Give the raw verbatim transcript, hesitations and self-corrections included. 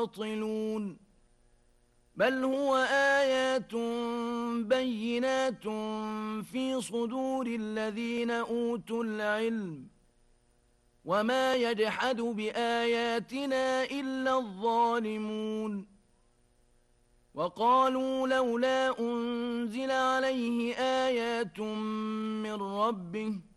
باطلون بل هو آيات بينات في صدور الذين أوتوا العلم وما يجحد بآياتنا إلا الظالمون وقالوا لولا أنزل عليه آيات من ربه